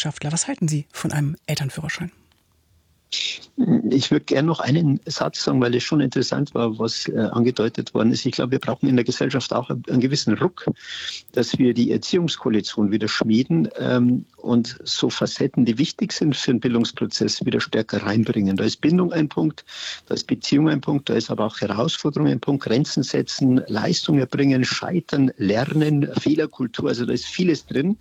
Wissenschaftler. Was halten Sie von einem Elternführerschein? Ich würde gerne noch einen Satz sagen, weil es schon interessant war, was angedeutet worden ist. Ich glaube, wir brauchen in der Gesellschaft auch einen gewissen Ruck, dass wir die Erziehungskoalition wieder schmieden und so Facetten, die wichtig sind für den Bildungsprozess, wieder stärker reinbringen. Da ist Bindung ein Punkt, da ist Beziehung ein Punkt, da ist aber auch Herausforderung ein Punkt, Grenzen setzen, Leistung erbringen, Scheitern, Lernen, Fehlerkultur. Also da ist vieles drin,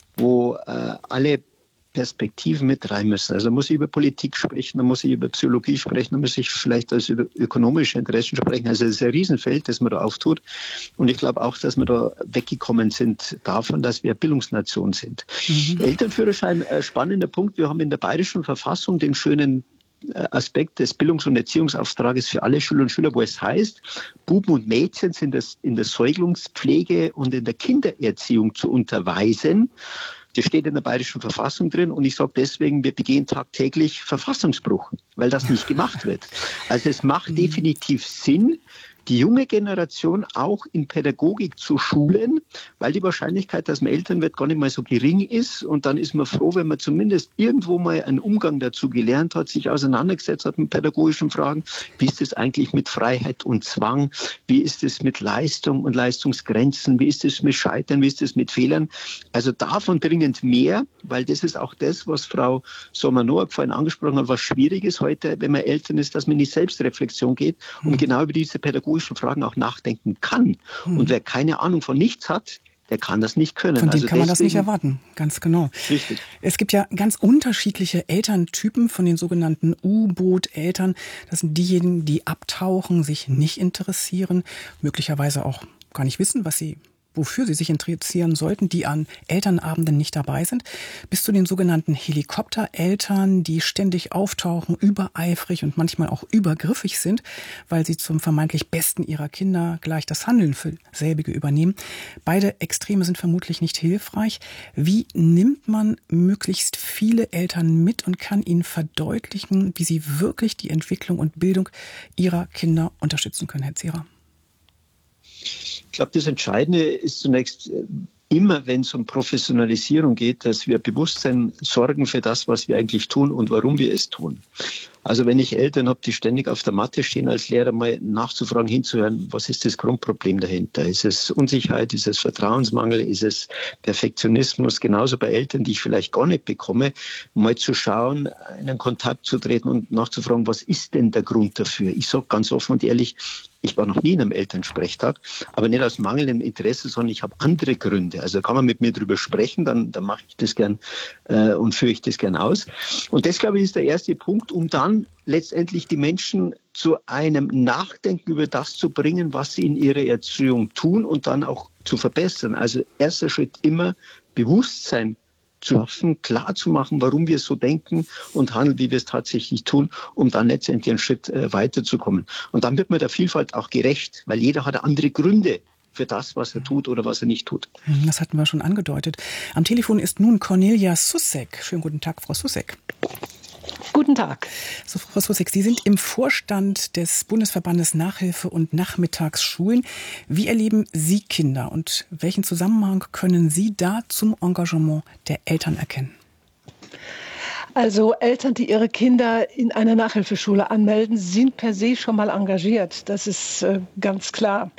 wo alle Perspektiven mit rein müssen. Also muss ich über Politik sprechen, dann muss ich über Psychologie sprechen, dann muss ich vielleicht über ökonomische Interessen sprechen. Also es ist ein Riesenfeld, das man da auftut. Und ich glaube auch, dass wir da weggekommen sind davon, dass wir Bildungsnation sind. Elternführerschein, spannender Punkt. Wir haben in der Bayerischen Verfassung den schönen Aspekt des Bildungs- und Erziehungsauftrages für alle Schüler und Schüler, wo es heißt, Buben und Mädchen sind in der Säuglungspflege und in der Kindererziehung zu unterweisen. Das steht in der Bayerischen Verfassung drin und ich sage deswegen, wir begehen tagtäglich Verfassungsbruch, weil das nicht gemacht wird. Also es macht definitiv Sinn, die junge Generation auch in Pädagogik zu schulen, weil die Wahrscheinlichkeit, dass man Eltern wird, gar nicht mal so gering ist. Und dann ist man froh, wenn man zumindest irgendwo mal einen Umgang dazu gelernt hat, sich auseinandergesetzt hat mit pädagogischen Fragen. Wie ist es eigentlich mit Freiheit und Zwang? Wie ist es mit Leistung und Leistungsgrenzen? Wie ist es mit Scheitern? Wie ist es mit Fehlern? Also davon dringend mehr, weil das ist auch das, was Frau Sommer-Noack vorhin angesprochen hat, was schwierig ist heute, wenn man Eltern ist, dass man in die Selbstreflexion geht und genau über diese pädagogischen Fragen auch nachdenken kann. Und wer keine Ahnung von nichts hat, der kann das nicht können. Von dem kann man das nicht erwarten, ganz genau. Richtig. Es gibt ja ganz unterschiedliche Elterntypen von den sogenannten U-Boot-Eltern. Das sind diejenigen, die abtauchen, sich nicht interessieren, möglicherweise auch gar nicht wissen, wofür sie sich interessieren sollten, die an Elternabenden nicht dabei sind, bis zu den sogenannten Helikoptereltern, die ständig auftauchen, übereifrig und manchmal auch übergriffig sind, weil sie zum vermeintlich Besten ihrer Kinder gleich das Handeln für selbige übernehmen. Beide Extreme sind vermutlich nicht hilfreich. Wie nimmt man möglichst viele Eltern mit und kann ihnen verdeutlichen, wie sie wirklich die Entwicklung und Bildung ihrer Kinder unterstützen können, Herr Zierer? Ich glaube, das Entscheidende ist zunächst immer, wenn es um Professionalisierung geht, dass wir Bewusstsein sorgen für das, was wir eigentlich tun und warum wir es tun. Also wenn ich Eltern habe, die ständig auf der Matte stehen, als Lehrer mal nachzufragen, hinzuhören, was ist das Grundproblem dahinter? Ist es Unsicherheit, ist es Vertrauensmangel, ist es Perfektionismus? Genauso bei Eltern, die ich vielleicht gar nicht bekomme, mal zu schauen, in einen Kontakt zu treten und nachzufragen, was ist denn der Grund dafür? Ich sage ganz offen und ehrlich, ich war noch nie in einem Elternsprechtag, aber nicht aus mangelndem Interesse, sondern ich habe andere Gründe. Also kann man mit mir drüber sprechen, dann mache ich das gern und führe ich das gern aus. Und das, glaube ich, ist der erste Punkt, um dann letztendlich die Menschen zu einem Nachdenken über das zu bringen, was sie in ihrer Erziehung tun und dann auch zu verbessern. Also erster Schritt immer Bewusstsein zu schaffen, klar zu machen, warum wir so denken und handeln, wie wir es tatsächlich tun, um dann letztendlich einen Schritt weiterzukommen. Und dann wird man der Vielfalt auch gerecht, weil jeder hat andere Gründe für das, was er tut oder was er nicht tut. Das hatten wir schon angedeutet. Am Telefon ist nun Cornelia Sussek. Schönen guten Tag, Frau Sussek. Guten Tag. So, Frau Sussek, Sie sind im Vorstand des Bundesverbandes Nachhilfe und Nachmittagsschulen. Wie erleben Sie Kinder und welchen Zusammenhang können Sie da zum Engagement der Eltern erkennen? Also Eltern, die ihre Kinder in einer Nachhilfeschule anmelden, sind per se schon mal engagiert. Das ist ganz klar.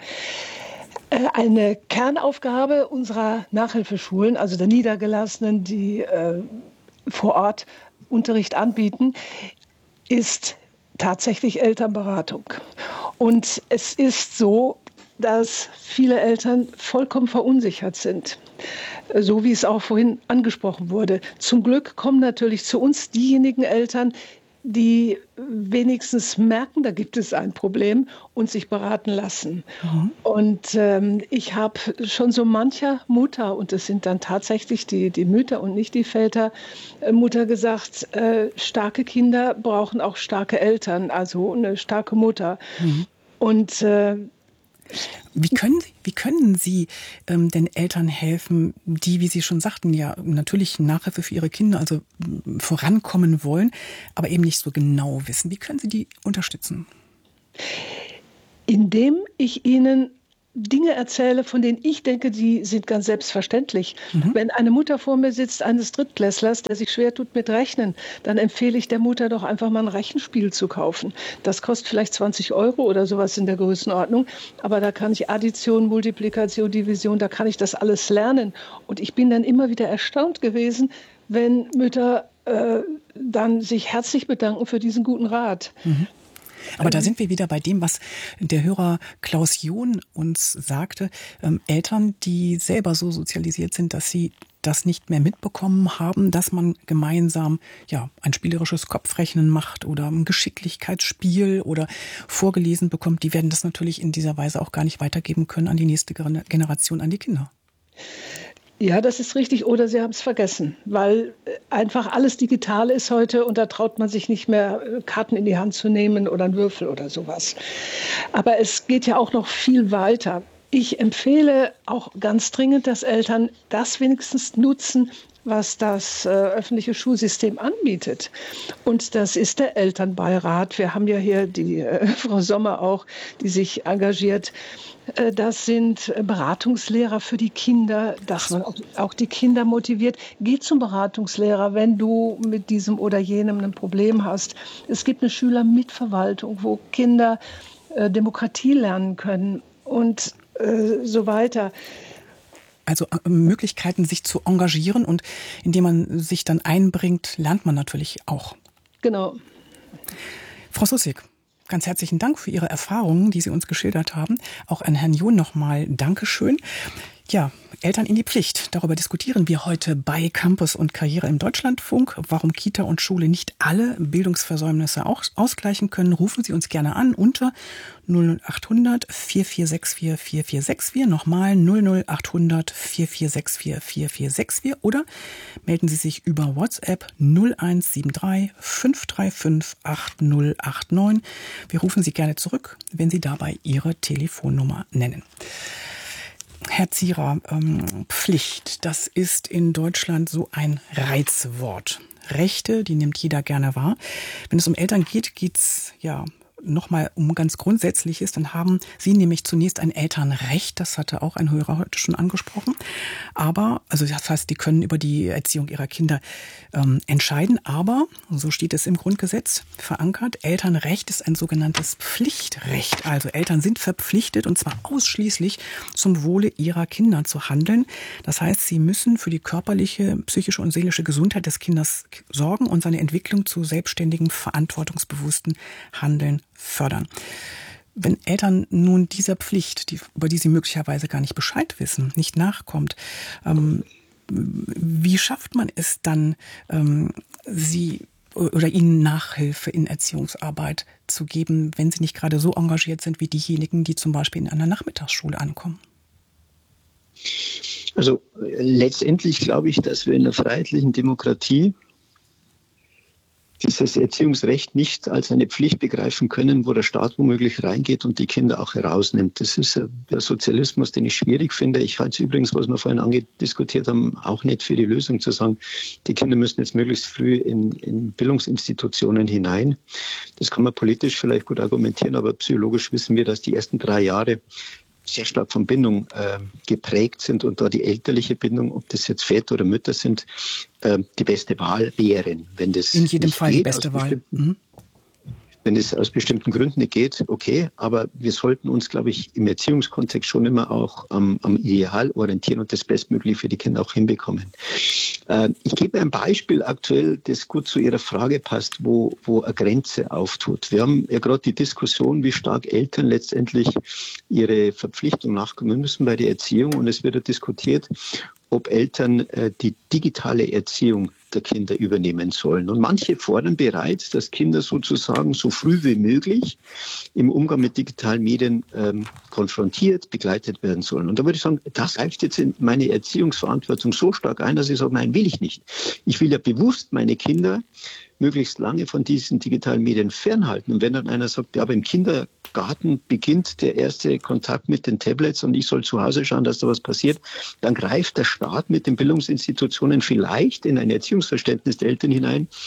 Eine Kernaufgabe unserer Nachhilfeschulen, also der Niedergelassenen, die vor Ort Unterricht anbieten, ist tatsächlich Elternberatung. Und es ist so, dass viele Eltern vollkommen verunsichert sind, so wie es auch vorhin angesprochen wurde. Zum Glück kommen natürlich zu uns diejenigen Eltern, die wenigstens merken, da gibt es ein Problem und sich beraten lassen. Und ich habe schon so mancher Mutter, und das sind dann tatsächlich die Mütter und nicht die Väter, Mutter gesagt, starke Kinder brauchen auch starke Eltern, also eine starke Mutter. Und wie können Sie den Eltern helfen, die, wie Sie schon sagten, ja natürlich Nachhilfe für ihre Kinder, also vorankommen wollen, aber eben nicht so genau wissen? Wie können Sie die unterstützen? Indem ich ihnen Dinge erzähle, von denen ich denke, die sind ganz selbstverständlich. Wenn eine Mutter vor mir sitzt, eines Drittklässlers, der sich schwer tut mit Rechnen, dann empfehle ich der Mutter doch einfach mal ein Rechenspiel zu kaufen. Das kostet vielleicht 20 € oder sowas in der Größenordnung, aber da kann ich Addition, Multiplikation, Division, da kann ich das alles lernen. Und ich bin dann immer wieder erstaunt gewesen, wenn Mütter dann sich herzlich bedanken für diesen guten Rat. Aber da sind wir wieder bei dem, was der Hörer Klaus John uns sagte. Eltern, die selber so sozialisiert sind, dass sie das nicht mehr mitbekommen haben, dass man gemeinsam ein spielerisches Kopfrechnen macht oder ein Geschicklichkeitsspiel oder vorgelesen bekommt, die werden das natürlich in dieser Weise auch gar nicht weitergeben können an die nächste Generation, an die Kinder. Ja, das ist richtig. Oder sie haben es vergessen, weil einfach alles digital ist heute und da traut man sich nicht mehr, Karten in die Hand zu nehmen oder einen Würfel oder sowas. Aber es geht ja auch noch viel weiter. Ich empfehle auch ganz dringend, dass Eltern das wenigstens nutzen, was das öffentliche Schulsystem anbietet. Und das ist der Elternbeirat. Wir haben ja hier die Frau Sommer auch, die sich engagiert. Das sind Beratungslehrer für die Kinder, dass man auch die Kinder motiviert. Geh zum Beratungslehrer, wenn du mit diesem oder jenem ein Problem hast. Es gibt eine Schülermitverwaltung, wo Kinder Demokratie lernen können und so weiter. Also Möglichkeiten, sich zu engagieren, und indem man sich dann einbringt, lernt man natürlich auch. Genau. Frau Sussig, ganz herzlichen Dank für Ihre Erfahrungen, die Sie uns geschildert haben. Auch an Herrn John nochmal Dankeschön. Ja, Eltern in die Pflicht. Darüber diskutieren wir heute bei Campus und Karriere im Deutschlandfunk. Warum Kita und Schule nicht alle Bildungsversäumnisse auch ausgleichen können, rufen Sie uns gerne an unter 00800 4464 4464. Nochmal 00800 4464 4464. Oder melden Sie sich über WhatsApp 0173 535 8089. Wir rufen Sie gerne zurück, wenn Sie dabei Ihre Telefonnummer nennen. Herr Zierer, Pflicht, das ist in Deutschland so ein Reizwort. Rechte, die nimmt jeder gerne wahr. Wenn es um Eltern geht, geht's nochmal um ganz Grundsätzliches, dann haben Sie nämlich zunächst ein Elternrecht, das hatte auch ein Hörer heute schon angesprochen, aber, also das heißt, die können über die Erziehung ihrer Kinder entscheiden, aber, so steht es im Grundgesetz verankert, Elternrecht ist ein sogenanntes Pflichtrecht, also Eltern sind verpflichtet, und zwar ausschließlich zum Wohle ihrer Kinder zu handeln, das heißt, sie müssen für die körperliche, psychische und seelische Gesundheit des Kindes sorgen und seine Entwicklung zu selbstständigem, verantwortungsbewussten Handeln fördern. Wenn Eltern nun dieser Pflicht, über die sie möglicherweise gar nicht Bescheid wissen, nicht nachkommt, wie schafft man es dann, sie oder ihnen Nachhilfe in Erziehungsarbeit zu geben, wenn sie nicht gerade so engagiert sind wie diejenigen, die zum Beispiel in einer Nachmittagsschule ankommen? Also letztendlich glaube ich, dass wir in einer freiheitlichen Demokratie dieses Erziehungsrecht nicht als eine Pflicht begreifen können, wo der Staat womöglich reingeht und die Kinder auch herausnimmt. Das ist der Sozialismus, den ich schwierig finde. Ich halte es übrigens, was wir vorhin angediskutiert haben, auch nicht für die Lösung zu sagen, die Kinder müssen jetzt möglichst früh in Bildungsinstitutionen hinein. Das kann man politisch vielleicht gut argumentieren, aber psychologisch wissen wir, dass die ersten 3 Jahre sehr stark von Bindung geprägt sind und da die elterliche Bindung, ob das jetzt Väter oder Mütter sind, die beste Wahl wären. Wenn das in jedem Fall die beste Wahl. Wenn es aus bestimmten Gründen nicht geht, okay, aber wir sollten uns, glaube ich, im Erziehungskontext schon immer auch am Ideal orientieren und das Bestmögliche für die Kinder auch hinbekommen. Ich gebe ein Beispiel aktuell, das gut zu Ihrer Frage passt, wo eine Grenze auftut. Wir haben ja gerade die Diskussion, wie stark Eltern letztendlich ihre Verpflichtung nachkommen müssen bei der Erziehung, und es wird ja diskutiert, ob Eltern die digitale Erziehung der Kinder übernehmen sollen. Und manche fordern bereits, dass Kinder sozusagen so früh wie möglich im Umgang mit digitalen Medien konfrontiert, begleitet werden sollen. Und da würde ich sagen, das greift jetzt in meine Erziehungsverantwortung so stark ein, dass ich sage, nein, will ich nicht. Ich will ja bewusst meine Kinder möglichst lange von diesen digitalen Medien fernhalten. Und wenn dann einer sagt, ja, aber im Kindergarten beginnt der erste Kontakt mit den Tablets und ich soll zu Hause schauen, dass da was passiert, dann greift der Staat mit den Bildungsinstitutionen vielleicht in ein Erziehungsverständnis der Eltern hinein,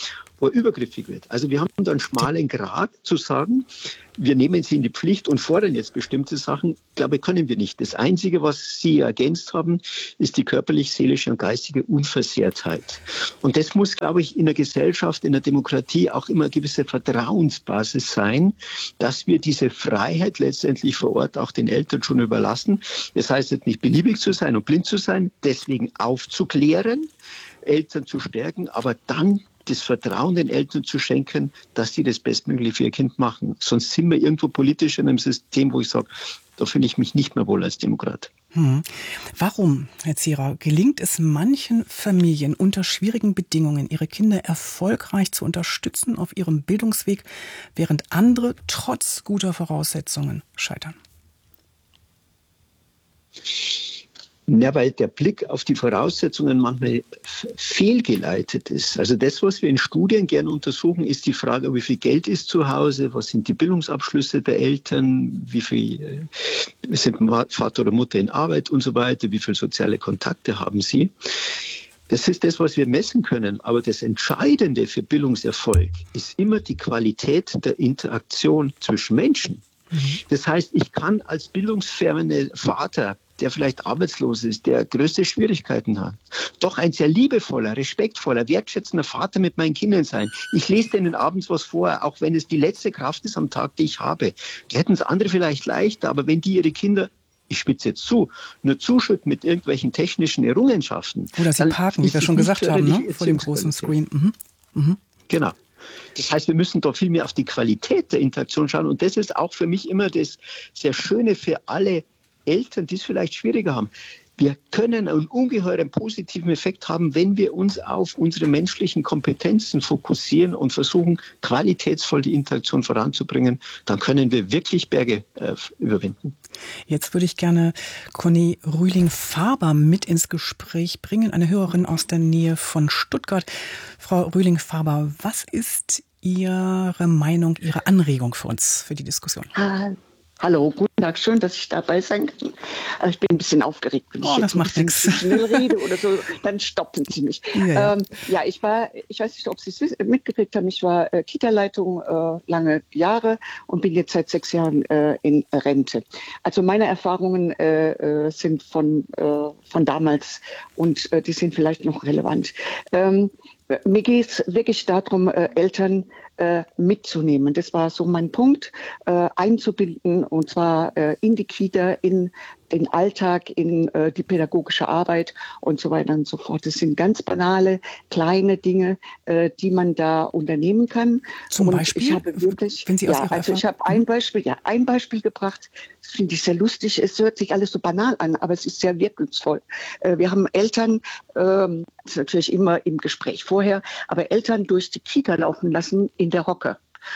wo er übergriffig wird. Also wir haben da einen schmalen Grat zu sagen, wir nehmen sie in die Pflicht und fordern jetzt bestimmte Sachen. Glaube ich, können wir nicht. Das Einzige, was Sie ergänzt haben, ist die körperlich, seelische und geistige Unversehrtheit. Und das muss, glaube ich, in der Gesellschaft, in der Demokratie auch immer eine gewisse Vertrauensbasis sein, dass wir diese Freiheit letztendlich vor Ort auch den Eltern schon überlassen. Das heißt jetzt nicht beliebig zu sein und blind zu sein, deswegen aufzuklären, Eltern zu stärken, aber dann das Vertrauen den Eltern zu schenken, dass sie das Bestmögliche für ihr Kind machen. Sonst sind wir irgendwo politisch in einem System, wo ich sage, da fühle ich mich nicht mehr wohl als Demokrat. Warum, Herr Zierer, gelingt es manchen Familien unter schwierigen Bedingungen, ihre Kinder erfolgreich zu unterstützen auf ihrem Bildungsweg, während andere trotz guter Voraussetzungen scheitern? Ja, weil der Blick auf die Voraussetzungen manchmal fehlgeleitet ist. Also das, was wir in Studien gerne untersuchen, ist die Frage, wie viel Geld ist zu Hause, was sind die Bildungsabschlüsse der Eltern, wie viel sind Vater oder Mutter in Arbeit und so weiter, wie viele soziale Kontakte haben sie. Das ist das, was wir messen können. Aber das Entscheidende für Bildungserfolg ist immer die Qualität der Interaktion zwischen Menschen. Das heißt, ich kann als bildungsferne Vater, der vielleicht arbeitslos ist, der größte Schwierigkeiten hat, doch ein sehr liebevoller, respektvoller, wertschätzender Vater mit meinen Kindern sein. Ich lese denen abends was vor, auch wenn es die letzte Kraft ist am Tag, die ich habe. Die hätten es andere vielleicht leichter, aber wenn die ihre Kinder, ich spitze jetzt zu, nur zuschütten mit irgendwelchen technischen Errungenschaften. Oder sie parken, wie wir schon gesagt haben, ne? Vor dem großen Screen. Genau. Das heißt, wir müssen da viel mehr auf die Qualität der Interaktion schauen. Und das ist auch für mich immer das sehr Schöne für alle Eltern, die es vielleicht schwieriger haben. Wir können einen ungeheuren positiven Effekt haben, wenn wir uns auf unsere menschlichen Kompetenzen fokussieren und versuchen, qualitätsvoll die Interaktion voranzubringen. Dann können wir wirklich Berge überwinden. Jetzt würde ich gerne Conny Rühling-Faber mit ins Gespräch bringen, eine Hörerin aus der Nähe von Stuttgart. Frau Rühling-Faber, was ist Ihre Meinung, Ihre Anregung für uns, für die Diskussion? Hallo, guten Tag, schön, dass ich dabei sein kann. Ich bin ein bisschen aufgeregt, wenn ich jetzt ein bisschen zu schnell rede oder so, dann stoppen Sie mich. Ja, ich weiß nicht, ob Sie es mitgekriegt haben, ich war Kita-Leitung lange Jahre und bin jetzt seit 6 Jahren in Rente. Also meine Erfahrungen sind von damals und die sind vielleicht noch relevant. Mir geht es wirklich darum, Eltern mitzunehmen. Das war so mein Punkt, einzubinden, und zwar in die Kita, in den Alltag, in die pädagogische Arbeit und so weiter und so fort. Das sind ganz banale, kleine Dinge, die man da unternehmen kann. Zum Beispiel? Ich habe wirklich, ich habe ein Beispiel gebracht. Das finde ich sehr lustig. Es hört sich alles so banal an, aber es ist sehr wirkungsvoll. Wir haben Eltern, das ist natürlich immer im Gespräch vorher, aber Eltern durch die Kita laufen lassen in der Hocke.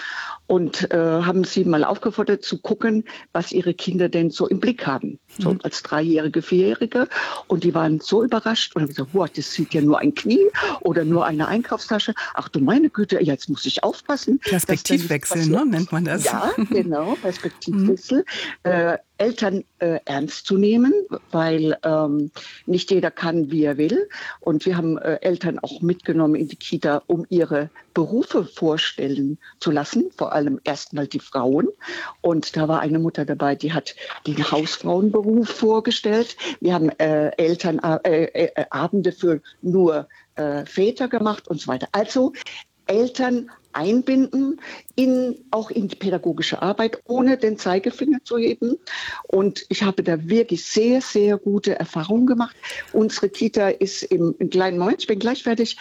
Und haben sie mal aufgefordert zu gucken, was ihre Kinder denn so im Blick haben. So als 3-Jährige, 4-Jährige. Und die waren so überrascht und haben gesagt, wow, das sieht ja nur ein Knie oder nur eine Einkaufstasche. Ach du meine Güte, jetzt muss ich aufpassen. Perspektivwechsel, ne, nennt man das. Ja, genau, Perspektivwechsel. Eltern ernst zu nehmen, weil nicht jeder kann, wie er will. Und wir haben Eltern auch mitgenommen in die Kita, um ihre Berufe vorstellen zu lassen, vor allem erstmal die Frauen. Und da war eine Mutter dabei, die hat den Hausfrauenberuf vorgestellt. Wir haben Abende für nur Väter gemacht und so weiter. Also Eltern einbinden, auch in die pädagogische Arbeit, ohne den Zeigefinger zu heben. Und ich habe da wirklich sehr, sehr gute Erfahrungen gemacht. Unsere Kita ist im kleinen Moment, ich bin gleich fertig,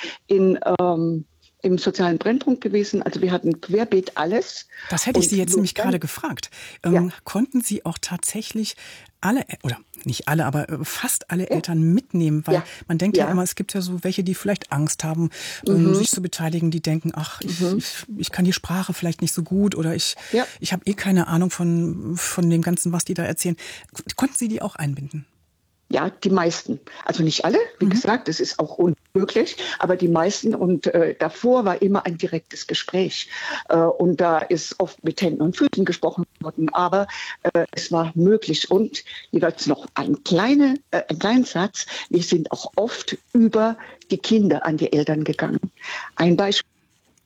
im sozialen Brennpunkt gewesen. Also wir hatten querbeet alles. Das hätte ich Sie jetzt nämlich gerade gefragt. Konnten Sie auch tatsächlich alle, oder nicht alle, aber fast alle Eltern mitnehmen? Weil man denkt ja immer, es gibt ja so welche, die vielleicht Angst haben, sich zu beteiligen, die denken, ach, ich kann die Sprache vielleicht nicht so gut oder ich habe keine Ahnung von dem Ganzen, was die da erzählen. Konnten Sie die auch einbinden? Ja, die meisten. Also nicht alle, wie gesagt, das ist auch unmöglich, aber die meisten. Und davor war immer ein direktes Gespräch. Und da ist oft mit Händen und Füßen gesprochen worden, aber es war möglich. Und jeweils noch ein kleinen Satz, wir sind auch oft über die Kinder an die Eltern gegangen. Ein Beispiel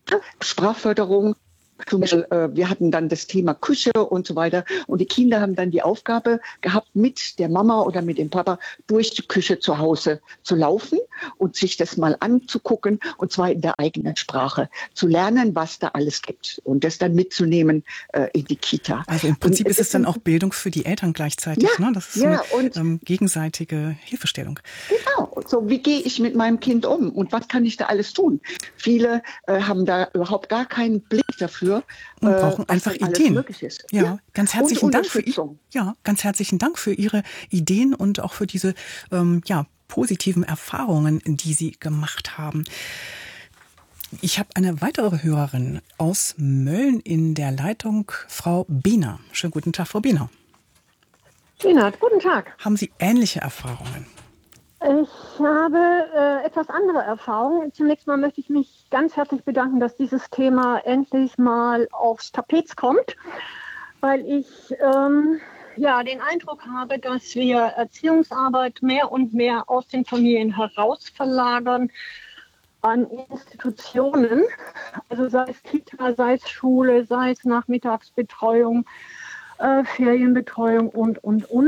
Sprachförderung. Zum Beispiel, wir hatten dann das Thema Küche und so weiter. Und die Kinder haben dann die Aufgabe gehabt, mit der Mama oder mit dem Papa durch die Küche zu Hause zu laufen und sich das mal anzugucken. Und zwar in der eigenen Sprache. Zu lernen, was da alles gibt. Und das dann mitzunehmen in die Kita. Also im Prinzip ist es dann auch Bildung für die Eltern gleichzeitig. Ja, ne? Das ist eine gegenseitige Hilfestellung. Genau. So, wie gehe ich mit meinem Kind um? Und was kann ich da alles tun? Viele haben da überhaupt gar keinen Blick dafür. Und brauchen einfach Ideen. Ja, ganz herzlichen Dank ganz herzlichen Dank für Ihre Ideen und auch für diese positiven Erfahrungen, die Sie gemacht haben. Ich habe eine weitere Hörerin aus Mölln in der Leitung, Frau Behner. Schönen guten Tag, Frau Behner. Guten Tag. Haben Sie ähnliche Erfahrungen? Ich habe etwas andere Erfahrungen. Zunächst mal möchte ich mich ganz herzlich bedanken, dass dieses Thema endlich mal aufs Tapet kommt, weil ich den Eindruck habe, dass wir Erziehungsarbeit mehr und mehr aus den Familien heraus verlagern an Institutionen, also sei es Kita, sei es Schule, sei es Nachmittagsbetreuung, Ferienbetreuung und.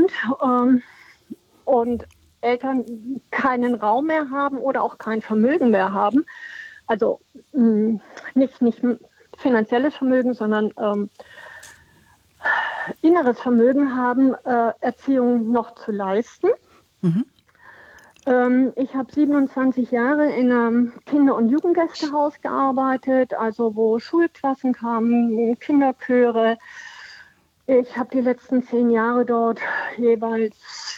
Und Eltern keinen Raum mehr haben oder auch kein Vermögen mehr haben. Also nicht finanzielles Vermögen, sondern inneres Vermögen haben, Erziehung noch zu leisten. Mhm. Ich habe 27 Jahre in einem Kinder- und Jugendgästehaus gearbeitet, also wo Schulklassen kamen, Kinderchöre. Ich habe die letzten 10 Jahre dort jeweils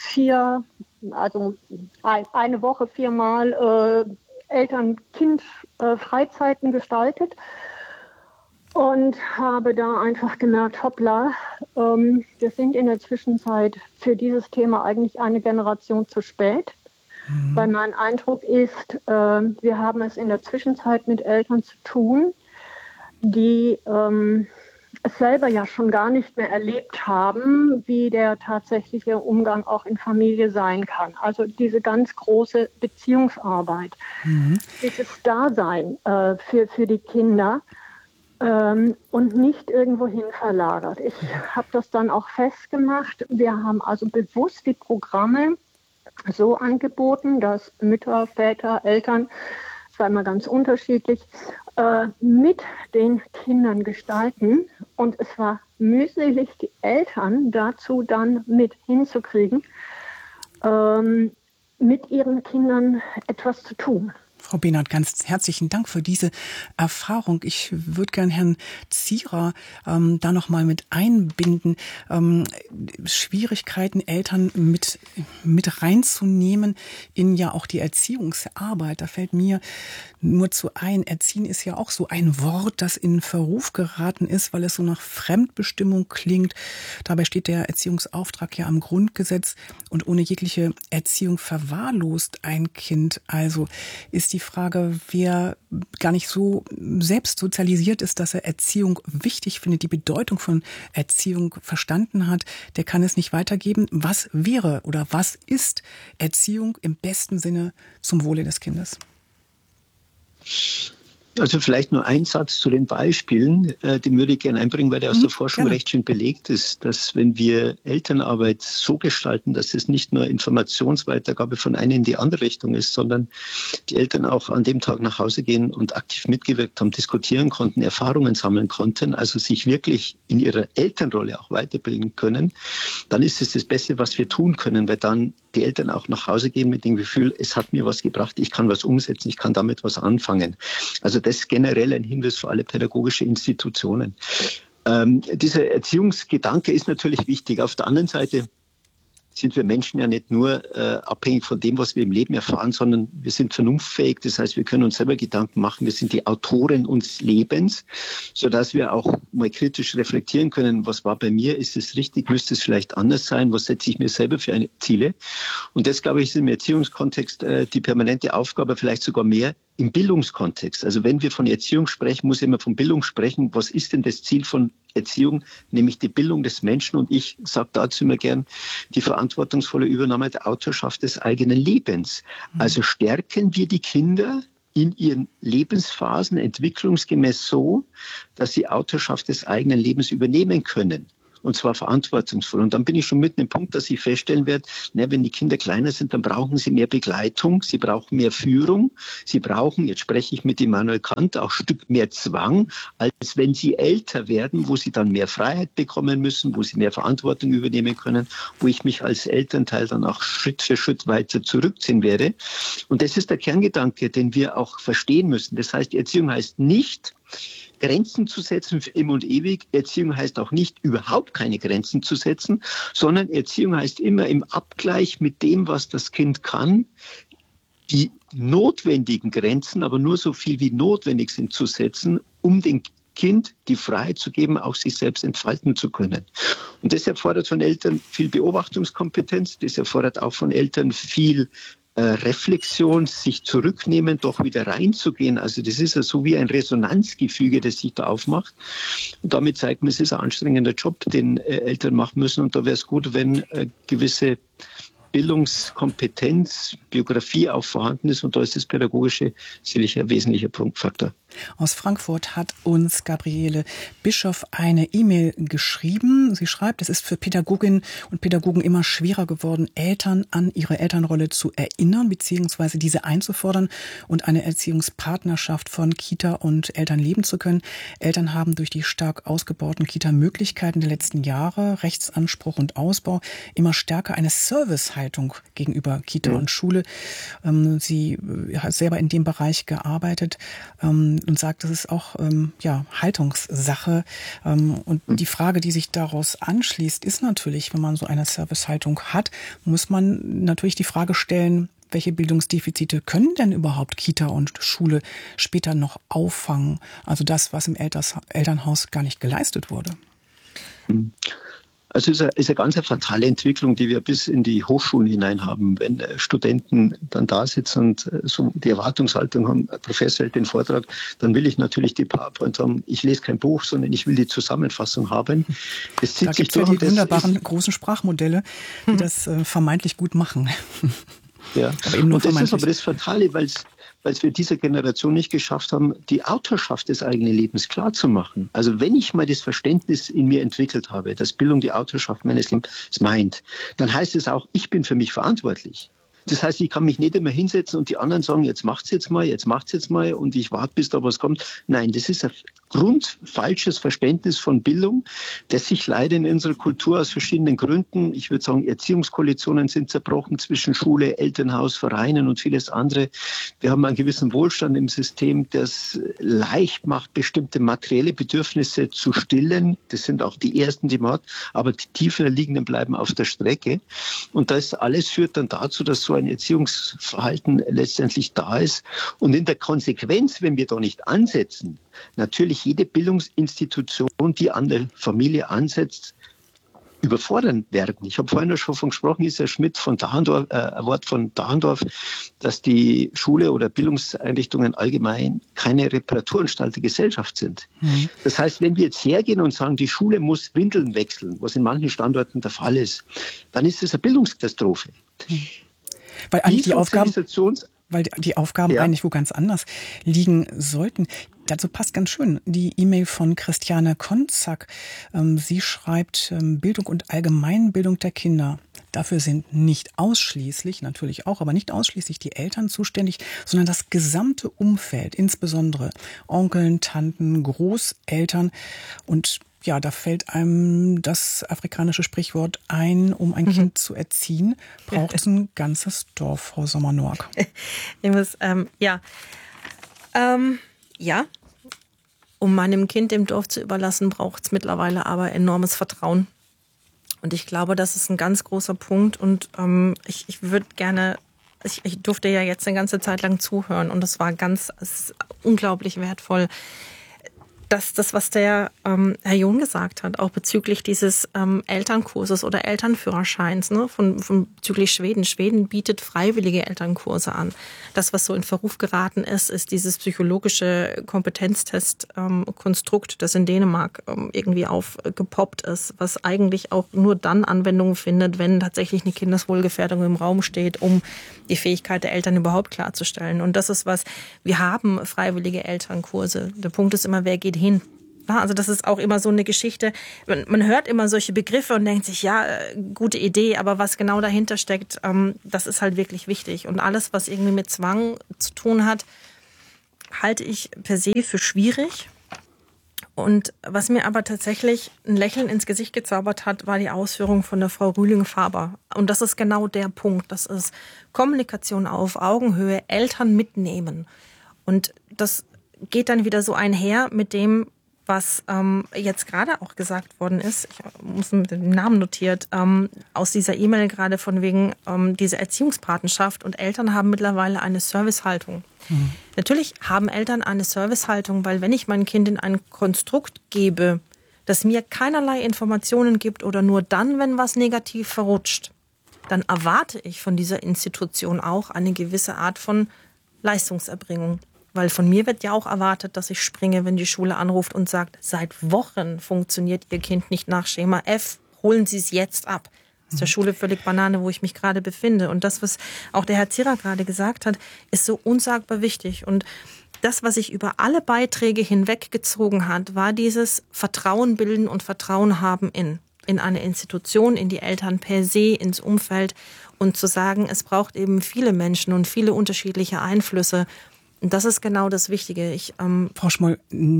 eine Woche 4 Mal Eltern-Kind-Freizeiten gestaltet und habe da einfach gemerkt, hoppla, wir sind in der Zwischenzeit für dieses Thema eigentlich eine Generation zu spät. Mhm. Weil mein Eindruck ist, wir haben es in der Zwischenzeit mit Eltern zu tun, die es selber ja schon gar nicht mehr erlebt haben, wie der tatsächliche Umgang auch in Familie sein kann. Also diese ganz große Beziehungsarbeit, dieses Dasein für die Kinder und nicht irgendwohin verlagert. Ich habe das dann auch festgemacht. Wir haben also bewusst die Programme so angeboten, dass Mütter, Väter, Eltern, es war immer ganz unterschiedlich, mit den Kindern gestalten. Und es war mühselig, die Eltern dazu dann mit hinzukriegen, mit ihren Kindern etwas zu tun. Frau Behnert, ganz herzlichen Dank für diese Erfahrung. Ich würde gern Herrn Zierer da noch mal mit einbinden, Schwierigkeiten Eltern mit reinzunehmen in ja auch die Erziehungsarbeit. Da fällt mir nur zu ein, Erziehen ist ja auch so ein Wort, das in Verruf geraten ist, weil es so nach Fremdbestimmung klingt. Dabei steht der Erziehungsauftrag ja am Grundgesetz und ohne jegliche Erziehung verwahrlost ein Kind. Also ist die Frage, wer gar nicht so selbst sozialisiert ist, dass er Erziehung wichtig findet, die Bedeutung von Erziehung verstanden hat, der kann es nicht weitergeben. Was wäre oder was ist Erziehung im besten Sinne zum Wohle des Kindes? Also vielleicht nur ein Satz zu den Beispielen, den würde ich gerne einbringen, weil der aus der Forschung recht schön belegt ist, dass wenn wir Elternarbeit so gestalten, dass es nicht nur Informationsweitergabe von einer in die andere Richtung ist, sondern die Eltern auch an dem Tag nach Hause gehen und aktiv mitgewirkt haben, diskutieren konnten, Erfahrungen sammeln konnten, also sich wirklich in ihrer Elternrolle auch weiterbilden können, dann ist es das Beste, was wir tun können, weil dann die Eltern auch nach Hause gehen mit dem Gefühl, es hat mir was gebracht, ich kann was umsetzen, ich kann damit was anfangen. Also das ist generell ein Hinweis für alle pädagogische Institutionen. Dieser Erziehungsgedanke ist natürlich wichtig. Auf der anderen Seite sind wir Menschen ja nicht nur abhängig von dem, was wir im Leben erfahren, sondern wir sind vernunftfähig. Das heißt, wir können uns selber Gedanken machen. Wir sind die Autoren unseres Lebens, sodass wir auch mal kritisch reflektieren können, was war bei mir, ist es richtig, müsste es vielleicht anders sein, was setze ich mir selber für eine Ziele. Und das, glaube ich, ist im Erziehungskontext die permanente Aufgabe, vielleicht sogar mehr im Bildungskontext. Also wenn wir von Erziehung sprechen, muss ich immer von Bildung sprechen. Was ist denn das Ziel von Erziehung? Nämlich die Bildung des Menschen. Und ich sage dazu immer gern, die verantwortungsvolle Übernahme der Autorschaft des eigenen Lebens. Also stärken wir die Kinder in ihren Lebensphasen entwicklungsgemäß so, dass sie Autorschaft des eigenen Lebens übernehmen können. Und zwar verantwortungsvoll. Und dann bin ich schon mitten im Punkt, dass ich feststellen werde, wenn die Kinder kleiner sind, dann brauchen sie mehr Begleitung, sie brauchen mehr Führung, sie brauchen, jetzt spreche ich mit Immanuel Kant, auch ein Stück mehr Zwang, als wenn sie älter werden, wo sie dann mehr Freiheit bekommen müssen, wo sie mehr Verantwortung übernehmen können, wo ich mich als Elternteil dann auch Schritt für Schritt weiter zurückziehen werde. Und das ist der Kerngedanke, den wir auch verstehen müssen. Das heißt, die Erziehung heißt nicht, Grenzen zu setzen für immer und ewig. Erziehung heißt auch nicht, überhaupt keine Grenzen zu setzen, sondern Erziehung heißt immer im Abgleich mit dem, was das Kind kann, die notwendigen Grenzen, aber nur so viel wie notwendig sind, zu setzen, um dem Kind die Freiheit zu geben, auch sich selbst entfalten zu können. Und das erfordert von Eltern viel Beobachtungskompetenz, das erfordert auch von Eltern viel Reflexion, sich zurücknehmen, doch wieder reinzugehen. Also das ist ja so wie ein Resonanzgefüge, das sich da aufmacht. Und damit zeigt man, es ist ein anstrengender Job, den Eltern machen müssen. Und da wäre es gut, wenn gewisse Bildungskompetenz, Biografie auch vorhanden ist. Und da ist das Pädagogische sicherlich ein wesentlicher Punktfaktor. Aus Frankfurt hat uns Gabriele Bischoff eine E-Mail geschrieben. Sie schreibt, es ist für Pädagoginnen und Pädagogen immer schwerer geworden, Eltern an ihre Elternrolle zu erinnern bzw. diese einzufordern und eine Erziehungspartnerschaft von Kita und Eltern leben zu können. Eltern haben durch die stark ausgebauten Kita-Möglichkeiten der letzten Jahre, Rechtsanspruch und Ausbau, immer stärker eine Servicehaltung gegenüber Kita und Schule. Sie hat selber in dem Bereich gearbeitet und sagt, das ist auch Haltungssache. Und die Frage, die sich daraus anschließt, ist natürlich, wenn man so eine Servicehaltung hat, muss man natürlich die Frage stellen, welche Bildungsdefizite können denn überhaupt Kita und Schule später noch auffangen? Also das, was im Elternhaus gar nicht geleistet wurde. Also es ist eine ganz fatale Entwicklung, die wir bis in die Hochschulen hinein haben. Wenn Studenten dann da sitzen und so die Erwartungshaltung haben, ein Professor hält den Vortrag, dann will ich natürlich die PowerPoint haben. Ich lese kein Buch, sondern ich will die Zusammenfassung haben. Es zieht da gibt es ja die wunderbaren großen Sprachmodelle, die das vermeintlich gut machen. Ja, aber eben nur und das ist aber das Fatale, weil es wir dieser Generation nicht geschafft haben, die Autorschaft des eigenen Lebens klar zu machen. Also wenn ich mal das Verständnis in mir entwickelt habe, dass Bildung die Autorschaft meines Lebens meint, dann heißt es auch, ich bin für mich verantwortlich. Das heißt, ich kann mich nicht immer hinsetzen und die anderen sagen, jetzt macht's jetzt mal und ich warte, bis da was kommt. Nein, das ist ein grundfalsches Verständnis von Bildung, das sich leider in unserer Kultur aus verschiedenen Gründen, ich würde sagen, Erziehungskoalitionen sind zerbrochen zwischen Schule, Elternhaus, Vereinen und vieles andere. Wir haben einen gewissen Wohlstand im System, das leicht macht, bestimmte materielle Bedürfnisse zu stillen. Das sind auch die ersten, die man hat, aber die tiefer liegenden bleiben auf der Strecke. Und das alles führt dann dazu, dass so ein Erziehungsverhalten letztendlich da ist. Und in der Konsequenz, wenn wir da nicht ansetzen, natürlich jede Bildungsinstitution, die an der Familie ansetzt, überfordern werden. Ich habe vorhin schon davon gesprochen, ist Herr Schmidt von Dahrendorf, ein Wort von Dahrendorf, dass die Schule oder Bildungseinrichtungen allgemein keine Reparaturanstalt der Gesellschaft sind. Das heißt, wenn wir jetzt hergehen und sagen, die Schule muss Windeln wechseln, was in manchen Standorten der Fall ist, dann ist es eine Bildungskatastrophe. Weil eigentlich die Aufgaben eigentlich wo ganz anders liegen sollten. Dazu passt ganz schön die E-Mail von Christiane Konzak. Sie schreibt, Bildung und Allgemeinbildung der Kinder. Dafür sind nicht ausschließlich, natürlich auch, aber nicht ausschließlich die Eltern zuständig, sondern das gesamte Umfeld, insbesondere Onkeln, Tanten, Großeltern. Und ja, da fällt einem das afrikanische Sprichwort ein, um ein Kind zu erziehen, braucht es ein ganzes Dorf, Frau Sommer-Noack. Ich muss, um meinem Kind im Dorf zu überlassen, braucht es mittlerweile aber enormes Vertrauen. Und ich glaube, das ist ein ganz großer Punkt. Und ich würde gerne, ich durfte ja jetzt eine ganze Zeit lang zuhören und das war ist unglaublich wertvoll. das, was der Herr John gesagt hat, auch bezüglich dieses Elternkurses oder Elternführerscheins, ne, bezüglich Schweden. Schweden bietet freiwillige Elternkurse an. Das, was so in Verruf geraten ist dieses psychologische Kompetenztest-Konstrukt, das in Dänemark irgendwie aufgepoppt ist, was eigentlich auch nur dann Anwendung findet, wenn tatsächlich eine Kindeswohlgefährdung im Raum steht, um die Fähigkeit der Eltern überhaupt klarzustellen. Und das ist wir haben freiwillige Elternkurse. Der Punkt ist immer, wer geht hin? Ja, also das ist auch immer so eine Geschichte. Man hört immer solche Begriffe und denkt sich, ja, gute Idee, aber was genau dahinter steckt, das ist halt wirklich wichtig. Und alles, was irgendwie mit Zwang zu tun hat, halte ich per se für schwierig. Und was mir aber tatsächlich ein Lächeln ins Gesicht gezaubert hat, war die Ausführung von der Frau Rühling-Faber. Und das ist genau der Punkt. Das ist Kommunikation auf Augenhöhe, Eltern mitnehmen. Und das geht dann wieder so einher mit dem, was jetzt gerade auch gesagt worden ist. Ich muss mit dem Namen notiert, aus dieser E-Mail gerade von wegen dieser Erziehungspatenschaft. Und Eltern haben mittlerweile eine Servicehaltung. Mhm. Natürlich haben Eltern eine Servicehaltung, weil wenn ich mein Kind in ein Konstrukt gebe, das mir keinerlei Informationen gibt oder nur dann, wenn was negativ verrutscht, dann erwarte ich von dieser Institution auch eine gewisse Art von Leistungserbringung. Weil von mir wird ja auch erwartet, dass ich springe, wenn die Schule anruft und sagt, seit Wochen funktioniert Ihr Kind nicht nach Schema F, holen Sie es jetzt ab. Das ist der Schule völlig Banane, wo ich mich gerade befinde. Und das, was auch der Herr Zierer gerade gesagt hat, ist so unsagbar wichtig. Und das, was sich über alle Beiträge hinweggezogen hat, war dieses Vertrauen bilden und Vertrauen haben in eine Institution, in die Eltern per se, ins Umfeld und zu sagen, es braucht eben viele Menschen und viele unterschiedliche Einflüsse. Und das ist genau das Wichtige. Frau Schmoll,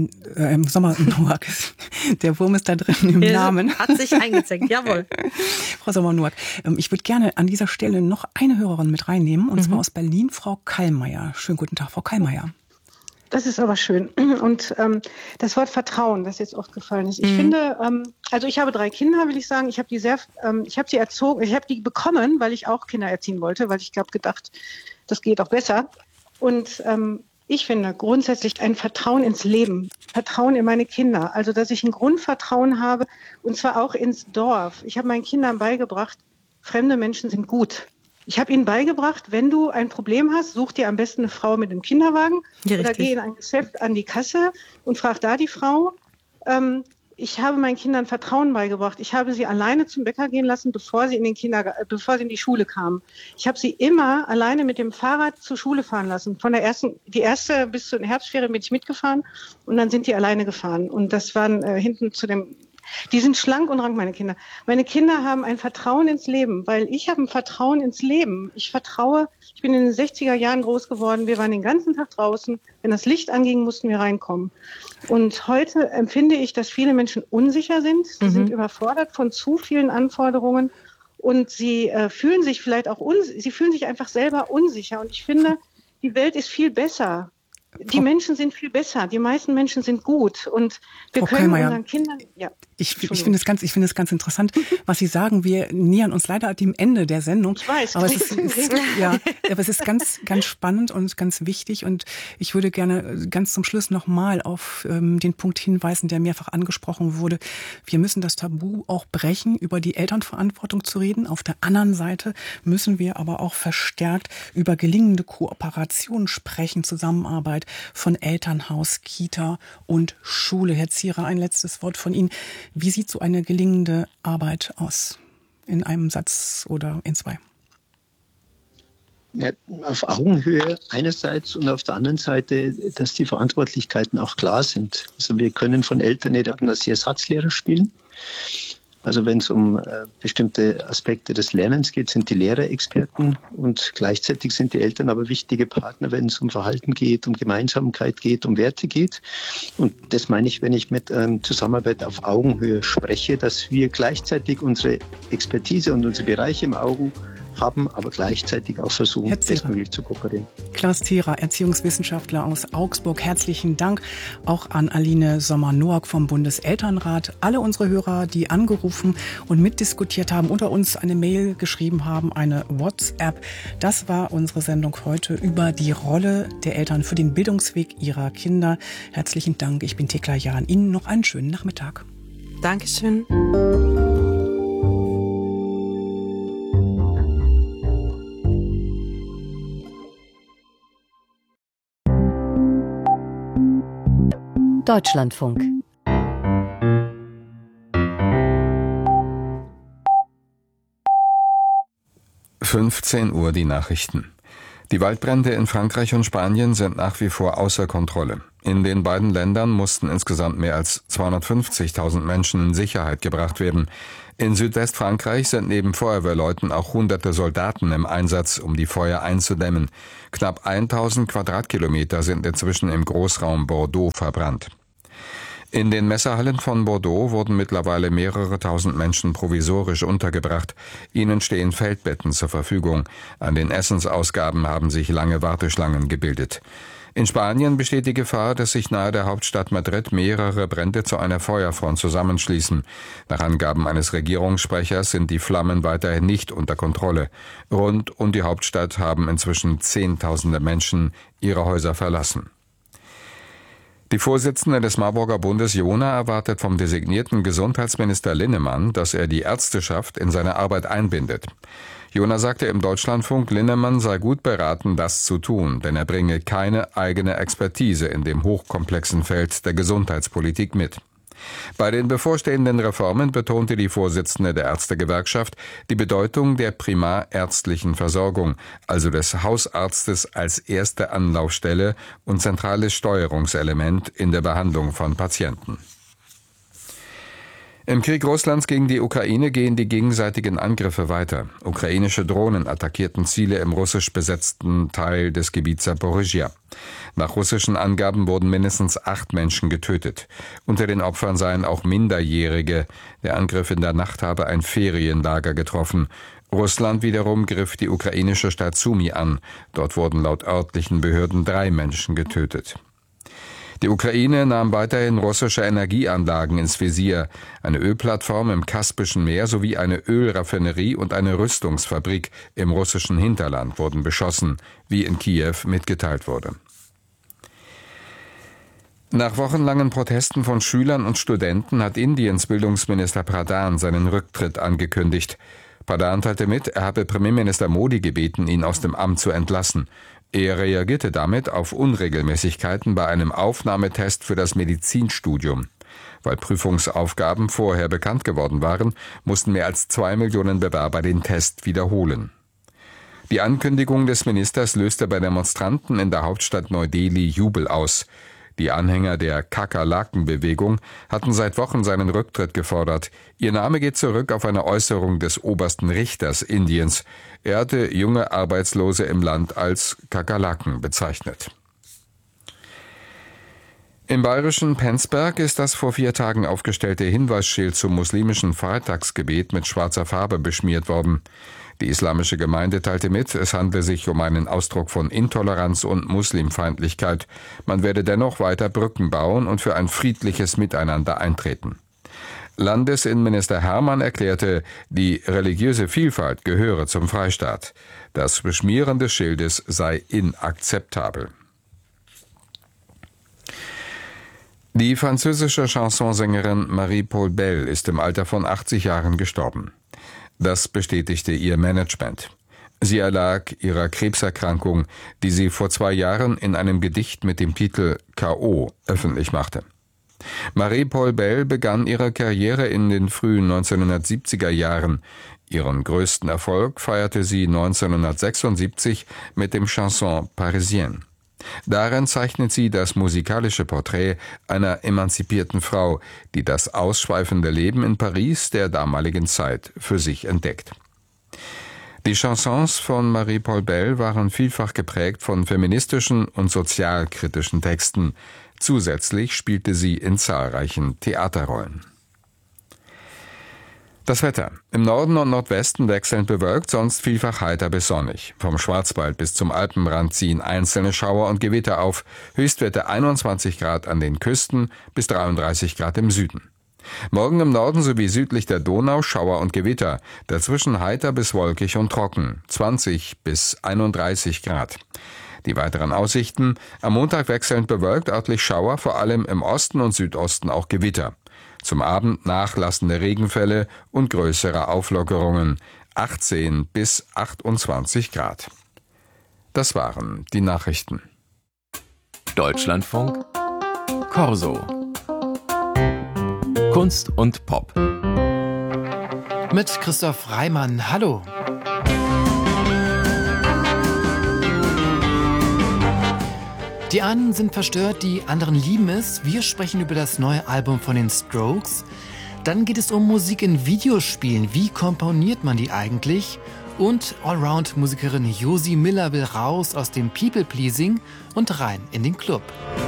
Sommer-Noack, der Wurm ist da drin im Namen. Hat sich eingezeckt, jawohl. Frau Sommer-Noack, ich würde gerne an dieser Stelle noch eine Hörerin mit reinnehmen, und zwar aus Berlin, Frau Kallmeier. Schönen guten Tag, Frau Kallmeier. Das ist aber schön. Und das Wort Vertrauen, das jetzt oft gefallen ist. Ich finde, also ich habe 3 Kinder, will ich sagen. Ich habe die sie erzogen, ich habe die bekommen, weil ich auch Kinder erziehen wollte, weil ich habe gedacht, das geht auch besser. Und ich finde grundsätzlich ein Vertrauen ins Leben, Vertrauen in meine Kinder. Also, dass ich ein Grundvertrauen habe, und zwar auch ins Dorf. Ich habe meinen Kindern beigebracht, fremde Menschen sind gut. Ich habe ihnen beigebracht, wenn du ein Problem hast, such dir am besten eine Frau mit einem Kinderwagen, ja, oder geh in ein Geschäft an die Kasse und frag da die Frau. Ich habe meinen Kindern Vertrauen beigebracht. Ich habe sie alleine zum Bäcker gehen lassen, bevor sie in die Schule kamen. Ich habe sie immer alleine mit dem Fahrrad zur Schule fahren lassen. Die erste bis zur Herbstferien bin ich mitgefahren und dann sind die alleine gefahren. Und das waren die sind schlank und rank, meine Kinder. Meine Kinder haben ein Vertrauen ins Leben, weil ich habe ein Vertrauen ins Leben. Ich bin in den 60er Jahren groß geworden. Wir waren den ganzen Tag draußen. Wenn das Licht anging, mussten wir reinkommen. Und heute empfinde ich, dass viele Menschen unsicher sind. Sie sind überfordert von zu vielen Anforderungen und sie fühlen sich vielleicht auch sie fühlen sich einfach selber unsicher. Und ich finde, die Welt ist viel besser. Die Menschen sind viel besser. Die meisten Menschen sind gut. Und wir Frau können Kallmeier, unseren Kindern... Ja. Ich finde es ganz interessant, was Sie sagen. Wir nähern uns leider dem Ende der Sendung. Ich weiß. Aber es ist ganz, ganz spannend und ganz wichtig. Und ich würde gerne ganz zum Schluss nochmal auf den Punkt hinweisen, der mehrfach angesprochen wurde. Wir müssen das Tabu auch brechen, über die Elternverantwortung zu reden. Auf der anderen Seite müssen wir aber auch verstärkt über gelingende Kooperation sprechen, Zusammenarbeit von Elternhaus, Kita und Schule. Herr Zierer, ein letztes Wort von Ihnen. Wie sieht so eine gelingende Arbeit aus? In einem Satz oder in 2? Ja, auf Augenhöhe einerseits und auf der anderen Seite, dass die Verantwortlichkeiten auch klar sind. Also wir können von Eltern nicht als Ersatzlehrer spielen. Also wenn es um bestimmte Aspekte des Lernens geht, sind die Lehrer Experten und gleichzeitig sind die Eltern aber wichtige Partner, wenn es um Verhalten geht, um Gemeinsamkeit geht, um Werte geht. Und das meine ich, wenn ich mit Zusammenarbeit auf Augenhöhe spreche, dass wir gleichzeitig unsere Expertise und unsere Bereiche im Auge haben, aber gleichzeitig auch versuchen, bestmöglich zu kooperieren. Klaus Thierer, Erziehungswissenschaftler aus Augsburg. Herzlichen Dank auch an Aline Sommer-Noack vom Bundeselternrat. Alle unsere Hörer, die angerufen und mitdiskutiert haben, unter uns eine Mail geschrieben haben, eine WhatsApp. Das war unsere Sendung heute über die Rolle der Eltern für den Bildungsweg ihrer Kinder. Herzlichen Dank. Ich bin Thekla Jahn. Ihnen noch einen schönen Nachmittag. Dankeschön. Deutschlandfunk. Uhr die Nachrichten. Die Waldbrände in Frankreich und Spanien sind nach wie vor außer Kontrolle. In den beiden Ländern mussten insgesamt mehr als 250.000 Menschen in Sicherheit gebracht werden. In Südwestfrankreich sind neben Feuerwehrleuten auch hunderte Soldaten im Einsatz, um die Feuer einzudämmen. Knapp 1000 Quadratkilometer sind inzwischen im Großraum Bordeaux verbrannt. In den Messehallen von Bordeaux wurden mittlerweile mehrere tausend Menschen provisorisch untergebracht. Ihnen stehen Feldbetten zur Verfügung. An den Essensausgaben haben sich lange Warteschlangen gebildet. In Spanien besteht die Gefahr, dass sich nahe der Hauptstadt Madrid mehrere Brände zu einer Feuerfront zusammenschließen. Nach Angaben eines Regierungssprechers sind die Flammen weiterhin nicht unter Kontrolle. Rund um die Hauptstadt haben inzwischen Zehntausende Menschen ihre Häuser verlassen. Die Vorsitzende des Marburger Bundes Jona erwartet vom designierten Gesundheitsminister Linnemann, dass er die Ärzteschaft in seine Arbeit einbindet. Jona sagte im Deutschlandfunk, Linnemann sei gut beraten, das zu tun, denn er bringe keine eigene Expertise in dem hochkomplexen Feld der Gesundheitspolitik mit. Bei den bevorstehenden Reformen betonte die Vorsitzende der Ärztegewerkschaft die Bedeutung der primarärztlichen Versorgung, also des Hausarztes als erste Anlaufstelle und zentrales Steuerungselement in der Behandlung von Patienten. Im Krieg Russlands gegen die Ukraine gehen die gegenseitigen Angriffe weiter. Ukrainische Drohnen attackierten Ziele im russisch besetzten Teil des Gebiets Saporizhia. Nach russischen Angaben wurden mindestens 8 Menschen getötet. Unter den Opfern seien auch Minderjährige. Der Angriff in der Nacht habe ein Ferienlager getroffen. Russland wiederum griff die ukrainische Stadt Sumy an. Dort wurden laut örtlichen Behörden 3 Menschen getötet. Die Ukraine nahm weiterhin russische Energieanlagen ins Visier. Eine Ölplattform im Kaspischen Meer sowie eine Ölraffinerie und eine Rüstungsfabrik im russischen Hinterland wurden beschossen, wie in Kiew mitgeteilt wurde. Nach wochenlangen Protesten von Schülern und Studenten hat Indiens Bildungsminister Pradhan seinen Rücktritt angekündigt. Pradhan teilte mit, er habe Premierminister Modi gebeten, ihn aus dem Amt zu entlassen. Er reagierte damit auf Unregelmäßigkeiten bei einem Aufnahmetest für das Medizinstudium. Weil Prüfungsaufgaben vorher bekannt geworden waren, mussten mehr als 2 Millionen Bewerber den Test wiederholen. Die Ankündigung des Ministers löste bei Demonstranten in der Hauptstadt Neu-Delhi Jubel aus. Die Anhänger der Kakerlaken-Bewegung hatten seit Wochen seinen Rücktritt gefordert. Ihr Name geht zurück auf eine Äußerung des obersten Richters Indiens. Er hatte junge Arbeitslose im Land als Kakerlaken bezeichnet. Im bayerischen Penzberg ist das vor 4 Tagen aufgestellte Hinweisschild zum muslimischen Freitagsgebet mit schwarzer Farbe beschmiert worden. Die islamische Gemeinde teilte mit, es handle sich um einen Ausdruck von Intoleranz und Muslimfeindlichkeit. Man werde dennoch weiter Brücken bauen und für ein friedliches Miteinander eintreten. Landesinnenminister Hermann erklärte, die religiöse Vielfalt gehöre zum Freistaat. Das Beschmieren des Schildes sei inakzeptabel. Die französische Chansonsängerin Marie-Paul Bell ist im Alter von 80 Jahren gestorben. Das bestätigte ihr Management. Sie erlag ihrer Krebserkrankung, die sie vor 2 Jahren in einem Gedicht mit dem Titel K.O. öffentlich machte. Marie-Paul Bell begann ihre Karriere in den frühen 1970er Jahren. Ihren größten Erfolg feierte sie 1976 mit dem Chanson Parisienne. Darin zeichnet sie das musikalische Porträt einer emanzipierten Frau, die das ausschweifende Leben in Paris der damaligen Zeit für sich entdeckt. Die Chansons von Marie-Paul Bell waren vielfach geprägt von feministischen und sozialkritischen Texten. Zusätzlich spielte sie in zahlreichen Theaterrollen. Das Wetter. Im Norden und Nordwesten wechselnd bewölkt, sonst vielfach heiter bis sonnig. Vom Schwarzwald bis zum Alpenrand ziehen einzelne Schauer und Gewitter auf. Höchstwerte 21 Grad an den Küsten bis 33 Grad im Süden. Morgen im Norden sowie südlich der Donau Schauer und Gewitter. Dazwischen heiter bis wolkig und trocken. 20 bis 31 Grad. Die weiteren Aussichten. Am Montag wechselnd bewölkt, örtlich Schauer, vor allem im Osten und Südosten auch Gewitter. Zum Abend nachlassende Regenfälle und größere Auflockerungen. 18 bis 28 Grad. Das waren die Nachrichten. Deutschlandfunk Corso. Kunst und Pop. Mit Christoph Reimann. Hallo. Die einen sind verstört, die anderen lieben es. Wir sprechen über das neue Album von den Strokes. Dann geht es um Musik in Videospielen. Wie komponiert man die eigentlich? Und Allround-Musikerin Josie Miller will raus aus dem People-Pleasing und rein in den Club.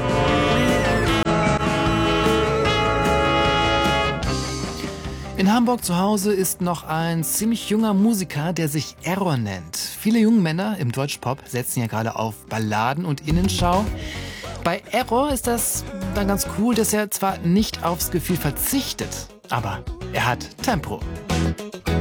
In Hamburg zu Hause ist noch ein ziemlich junger Musiker, der sich Error nennt. Viele junge Männer im Deutschpop setzen ja gerade auf Balladen und Innenschau. Bei Error ist das dann ganz cool, dass er zwar nicht aufs Gefühl verzichtet, aber er hat Tempo.